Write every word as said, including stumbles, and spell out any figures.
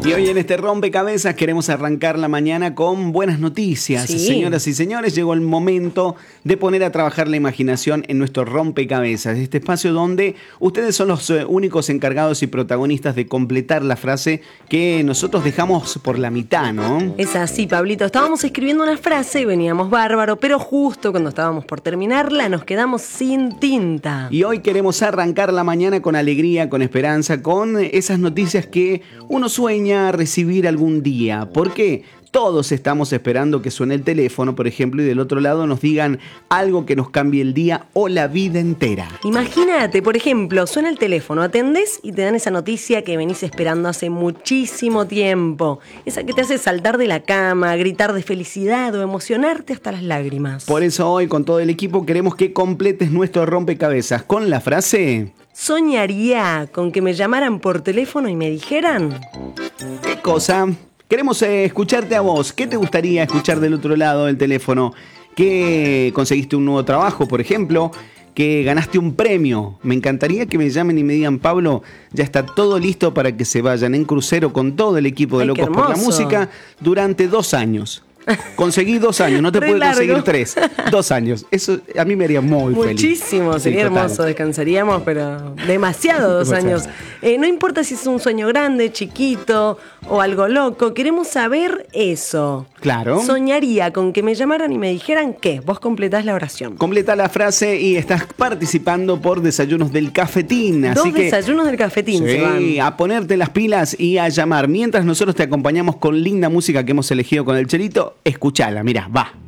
Y hoy en este rompecabezas queremos arrancar la mañana con buenas noticias. Sí. Señoras y señores, llegó el momento de poner a trabajar la imaginación en nuestro rompecabezas. Este espacio donde ustedes son los eh, únicos encargados y protagonistas de completar la frase que nosotros dejamos por la mitad, ¿no? Es así, Pablito. Estábamos escribiendo una frase y veníamos bárbaro, pero justo cuando estábamos por terminarla nos quedamos sin tinta. Y hoy queremos arrancar la mañana con alegría, con esperanza, con esas noticias que uno sueña recibir algún día. ¿Por qué? Todos estamos esperando que suene el teléfono, por ejemplo, y del otro lado nos digan algo que nos cambie el día o la vida entera. Imagínate, por ejemplo, suena el teléfono, atendés y te dan esa noticia que venís esperando hace muchísimo tiempo. Esa que te hace saltar de la cama, gritar de felicidad o emocionarte hasta las lágrimas. Por eso hoy con todo el equipo queremos que completes nuestro rompecabezas con la frase... ¿Soñaría con que me llamaran por teléfono y me dijeran? ¿Qué cosa? Queremos eh, escucharte a vos. ¿Qué te gustaría escuchar del otro lado del teléfono? ¿Que conseguiste un nuevo trabajo, por ejemplo? ¿Que ganaste un premio? Me encantaría que me llamen y me digan, Pablo, ya está todo listo para que se vayan en crucero con todo el equipo de Ay, Locos qué por la hermoso. Música durante dos años. Conseguí dos años, no te Re puedo largo. conseguir tres. Dos años. Eso a mí me haría muy feliz. Muchísimo, Sí, sería total. hermoso, descansaríamos, pero demasiado dos Demasiado. años. Eh, no importa si es un sueño grande, chiquito o algo loco, queremos saber eso. Claro. Soñaría con que me llamaran y me dijeran qué. Vos completás la oración. Completa la frase y estás participando por Desayunos del Cafetín. Dos Así que, desayunos del cafetín se van. sí, a ponerte las pilas y a llamar. Mientras nosotros te acompañamos con linda música que hemos elegido con el Chelito, escuchala, mirá, va.